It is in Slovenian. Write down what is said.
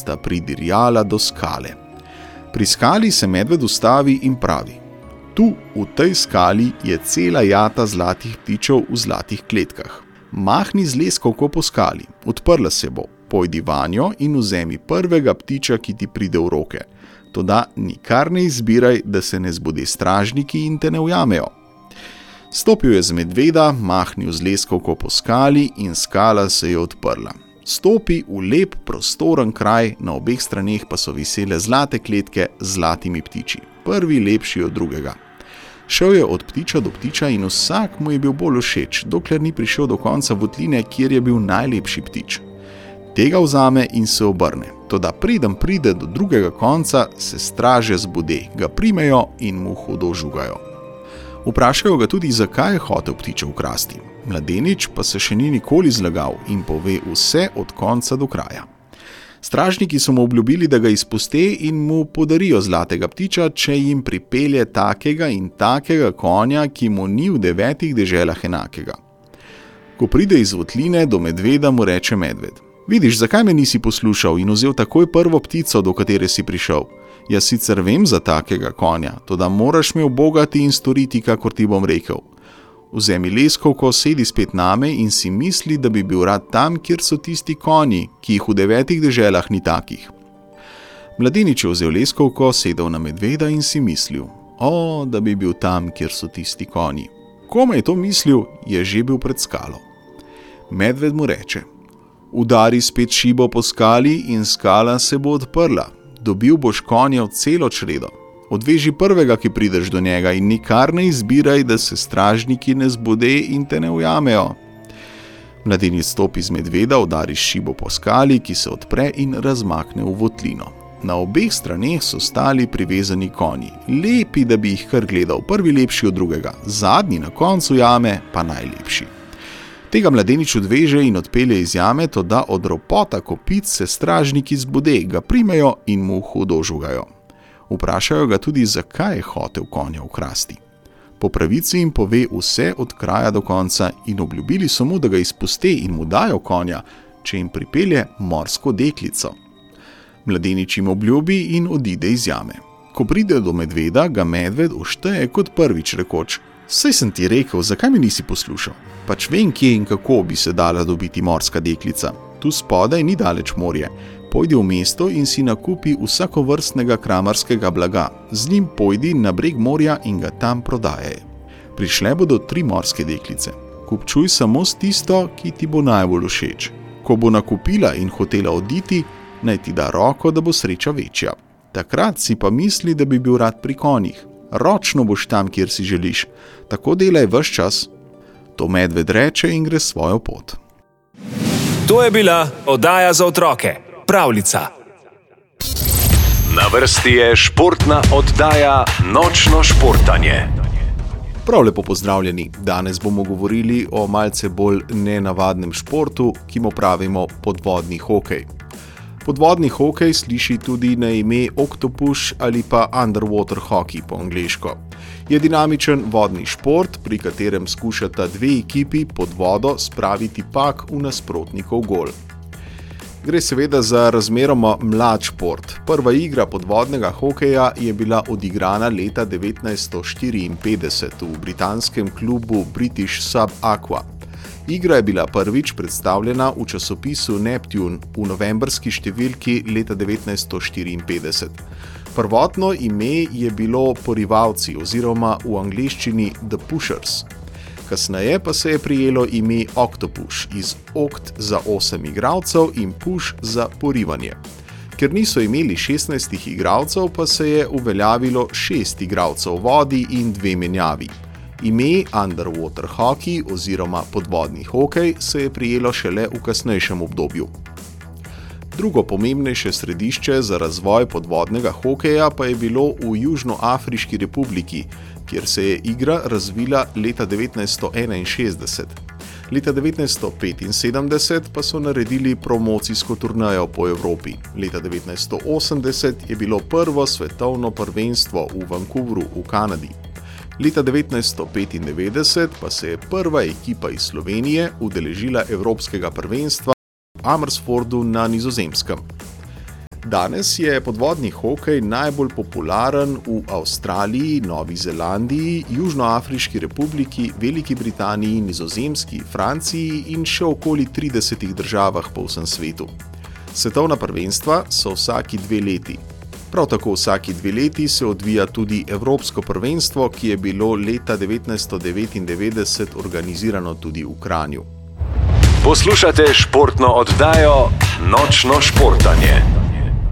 sta pridirjala do skale. Pri skali se medved ustavi in pravi: tu, v tej skali, je cela jata zlatih ptičev v zlatih kletkah. Mahni z leskovko po skali, odprla se bo, pojdi vanjo in vzemi prvega ptiča, ki ti pride v roke. Toda nikar ne izbiraj, da se ne zbudi stražniki in te ne ujamejo. Stopil je z medveda, mahnil z leskovko po skali in skala se je odprla. Stopi v lep, prostoren kraj, na obeh straneh pa so visele zlate kletke z zlatimi ptiči, prvi lepši od drugega. Šel je od ptiča do ptiča in vsak mu je bil bolj všeč, dokler ni prišel do konca votline, kjer je bil najlepši ptič. Tega vzame in se obrne, toda preden pride do drugega konca, se straže zbude, ga primejo in mu hudo žugajo. Vprašajo ga tudi, zakaj je hotel ptiča ukrasti. Mladenič pa se še ni nikoli zlagal in pove vse od konca do kraja. Stražniki so mu obljubili, da ga izpuste in mu podarijo zlatega ptiča, če jim pripelje takega in takega konja, ki mu ni v 9 deželah enakega. Ko pride iz votline do medveda, mu reče medved: vidiš, zakaj me nisi poslušal in vzel takoj prvo ptico, do katere si prišel? Jaz sicer vem za takega konja, toda moraš me ubogati in storiti, kakor ti bom rekel. Vzemi leskovko, sedi spet name in si misli, da bi bil rad tam, kjer so tisti konji, ki jih v 9 deželah ni takih. Mladenič je vzel leskovko, sedel na medveda in si mislil: o, da bi bil tam, kjer so tisti konji. Koma je to mislil, je že bil pred skalo. Medved mu reče: udari spet šibo po skali in skala se bo odprla. Dobil boš konjev celo čredo. Odveži prvega, ki prideš do njega in nikar ne izbiraj, da se stražniki ne zbude in te ne ujamejo. Mladenič stopi z medveda, udari šibo po skali, ki se odpre in razmakne v votlino. Na obeh straneh so stali privezani konji, lepi, da bi jih kar gledal, prvi lepši od drugega, zadnji na koncu jame pa najlepši. Tega mladenič odveže in odpelje iz jame, toda od ropota kopic se stražniki zbude, ga primejo in mu hudo žugajo. Vprašajo ga tudi, zakaj je hotel konja ukrasti. Po pravici jim pove vse od kraja do konca in obljubili so mu, da ga izpuste in mu dajo konja, če jim pripelje morsko deklico. Mladenič jim obljubi in odide iz jame. Ko pride do medveda, ga medved ošteje kot prvič rekoč: saj sem ti rekel, zakaj me nisi poslušal? Pač vem, kje in kako bi se dala dobiti morska deklica. Tu spodaj ni daleč morje. Pojdi v mesto in si nakupi vsakovrstnega kramarskega blaga. Z njim pojdi na breg morja in ga tam prodajaj. Prišle bodo 3 morske deklice. Kupčuj samo s tisto, ki ti bo najbolj všeč. Ko bo nakupila in hotela oditi, naj ti da roko, da bo sreča večja. Takrat si pa misli, da bi bil rad pri konjih. Ročno boš tam, kjer si želiš. Tako delaj ves čas. To medved reče in gre svojo pot. To je bila oddaja za otroke. Pravljica. Na vrsti je športna oddaja Nočno športanje. Prav lepo pozdravljeni. Danes bomo govorili o malce bolj nenavadnem športu, ki mu pravimo podvodni hokej. Podvodni hokej sliši tudi na ime octopus ali pa underwater hockey po angleško. Je dinamičen vodni šport, pri katerem skušata 2 ekipi pod vodo spraviti pak v nasprotnikov gol. Gre seveda za razmeroma mlad šport. Prva igra podvodnega hokeja je bila odigrana leta 1954 v britanskem klubu British Sub-Aqua. Igra je bila prvič predstavljena v časopisu Neptune v novembrski številki leta 1954. Prvotno ime je bilo Porivalci oziroma v angleščini The Pushers. Kasneje pa se je prijelo ime Octopus iz okt za 8 igralcev in push za porivanje. Ker niso imeli 16 igralcev, pa se je uveljavilo 6 igralcev v vodi in 2 menjavi. Ime underwater hockey oziroma podvodni hokej se je prijelo šele v kasnejšem obdobju. Drugo pomembnejše središče za razvoj podvodnega hokeja pa je bilo v Južnoafriški republiki, kjer se je igra razvila leta 1961. Leta 1975 pa so naredili promocijsko turnejo po Evropi. Leta 1980 je bilo prvo svetovno prvenstvo v Vancouveru v Kanadi. Leta 1995 pa se je prva ekipa iz Slovenije udeležila evropskega prvenstva v Amersfoortu na Nizozemskem. Danes je podvodni hokej najbolj popularen v Avstraliji, Novi Zelandiji, Južnoafriški republiki, Veliki Britaniji, Nizozemski, Franciji in še okoli 30 državah po vsem svetu. Svetovna prvenstva so vsaki 2 leti. Prav tako vsaki 2 leti se odvija tudi Evropsko prvenstvo, ki je bilo leta 1999 organizirano tudi v Kranju. Poslušate športno oddajo Nočno športanje.